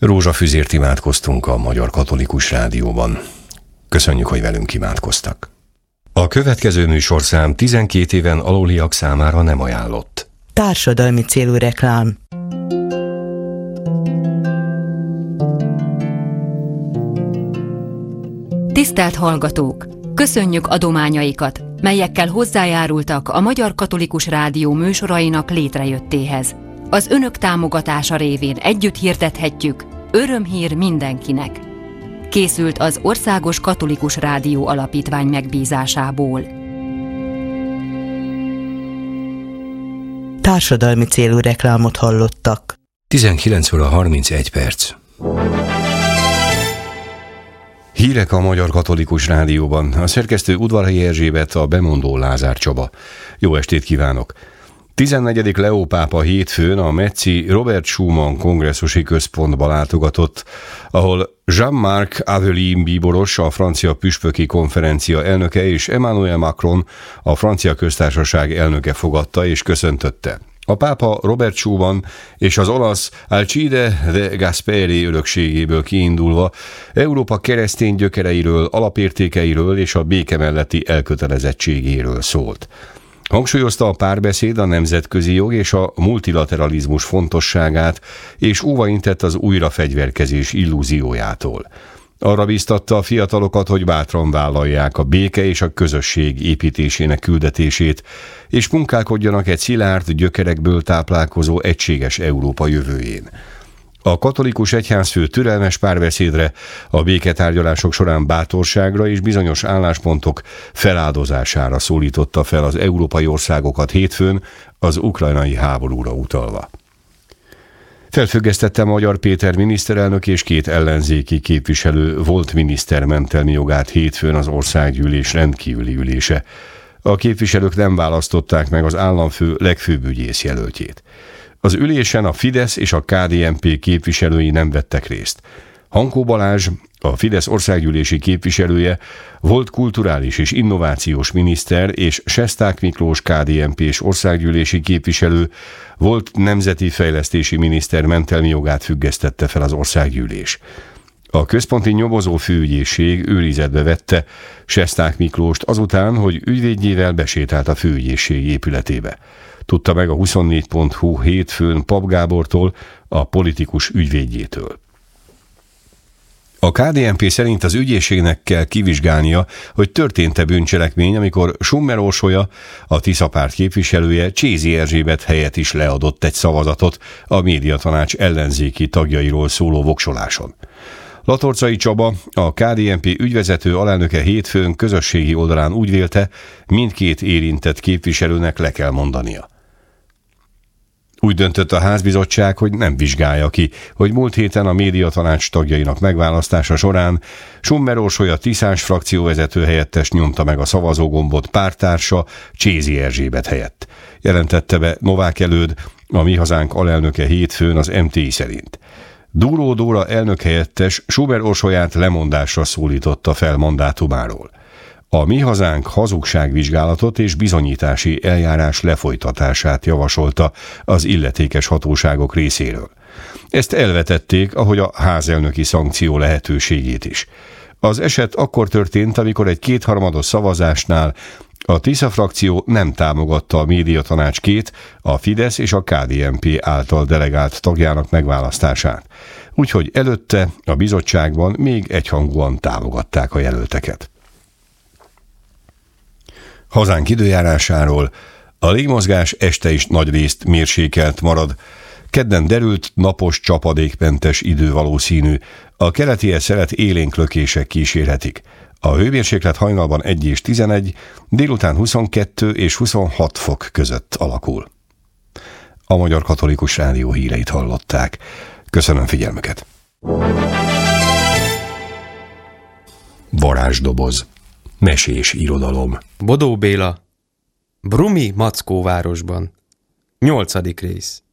Rózsafüzért imádkoztunk a Magyar Katolikus Rádióban. Köszönjük, hogy velünk imádkoztak. A következő műsorszám 12 éven aluliak számára nem ajánlott. Társadalmi célú reklám. Tisztelt hallgatók! Köszönjük adományaikat, melyekkel hozzájárultak a Magyar Katolikus Rádió műsorainak létrejöttéhez. Az önök támogatása révén együtt hirdethetjük: örömhír mindenkinek. Készült az Országos Katolikus Rádió Alapítvány megbízásából. Társadalmi célú reklámot hallottak. 19 óra 31 perc. Hírek a Magyar Katolikus Rádióban. A szerkesztő Udvarhelyi Erzsébet, a bemondó Lázár Csaba. Jó estét kívánok! 14. Leó pápa hétfőn a metzi Robert Schumann kongresszusi központba látogatott, ahol Jean-Marc Aveline bíboros, a francia püspöki konferencia elnöke, és Emmanuel Macron, a francia köztársaság elnöke fogadta és köszöntötte. A pápa Robert Schumann és az olasz Alcide de Gasperi örökségéből kiindulva Európa keresztény gyökereiről, alapértékeiről és a béke melletti elkötelezettségéről szólt. Hangsúlyozta a párbeszéd, a nemzetközi jog és a multilateralizmus fontosságát, és óvaintett az újrafegyverkezés illúziójától. Arra bíztatta a fiatalokat, hogy bátran vállalják a béke és a közösség építésének küldetését, és munkálkodjanak egy szilárd, gyökerekből táplálkozó egységes Európa jövőjén. A katolikus egyházfő türelmes párbeszédre, a béketárgyalások során bátorságra és bizonyos álláspontok feláldozására szólította fel az európai országokat hétfőn az ukrajnai háborúra utalva. Felfüggesztette Magyar Péter miniszterelnök és 2 ellenzéki képviselő volt miniszter mentelmi jogát hétfőn az országgyűlés rendkívüli ülése. A képviselők nem választották meg az államfő legfőbb ügyész jelöltjét. Az ülésen a Fidesz és a KDNP képviselői nem vettek részt. Hankó Balázs, a Fidesz országgyűlési képviselője, volt kulturális és innovációs miniszter, és Sesták Miklós KDNP-s országgyűlési képviselő, volt nemzeti fejlesztési miniszter mentelmi jogát függesztette fel az országgyűlés. A központi nyomozó főügyészség őrizetbe vette Sesták Miklóst azután, hogy ügyvédjével besétált a főügyészség épületébe. Tudta meg a 24.hu hétfőn Pap Gábortól, a politikus ügyvédjétől. A KDNP szerint az ügyészségnek kell kivizsgálnia, hogy történt-e bűncselekmény, amikor Summer Orsolya, a Tisza párt képviselője, Csézi Erzsébet helyett is leadott egy szavazatot a médiatanács ellenzéki tagjairól szóló voksoláson. Latorcai Csaba, a KDNP ügyvezető alelnöke hétfőn közösségi oldalán úgy vélte, mindkét érintett képviselőnek le kell mondania. Úgy döntött a házbizottság, hogy nem vizsgálja ki, hogy múlt héten a médiatanács tagjainak megválasztása során Summer Orsolya Tiszás frakcióvezető helyettes nyomta meg a szavazógombot párttársa Csézi Erzsébet helyett. Jelentette be Novák Előd, a Mi Hazánk alelnöke hétfőn az MTI szerint. Dúró Dóra elnökhelyettes Summer Orsolyát lemondásra szólította fel mandátumáról. A Mi Hazánk hazugságvizsgálatot és bizonyítási eljárás lefolytatását javasolta az illetékes hatóságok részéről. Ezt elvetették, ahogy a házelnöki szankció lehetőségét is. Az eset akkor történt, amikor egy 2/3 szavazásnál a Tisza frakció nem támogatta a médiatanács 2, a Fidesz és a KDNP által delegált tagjának megválasztását. Úgyhogy előtte a bizottságban még egyhangúan támogatták a jelölteket. Hazánk időjárásáról: a légmozgás este is nagyrészt mérsékelt marad. Kedden derült, napos, csapadékmentes idő valószínű. A keletihez szelet élénk lökések kísérhetik. A hőmérséklet hajnalban 1 és 11, délután 22 és 26 fok között alakul. A Magyar Katolikus Rádió híreit hallották. Köszönöm figyelmüket. Varázsdoboz. Mesés irodalom. Bodó Béla, Brumi Mackóvárosban. 8. rész.